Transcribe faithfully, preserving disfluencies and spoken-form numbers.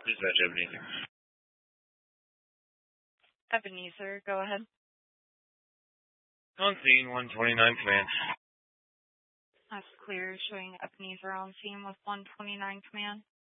Dispatch Ebenezer. Ebenezer, go ahead. On scene, one twenty-nine command. That's clear, showing Ebenezer on scene with one twenty-nine command.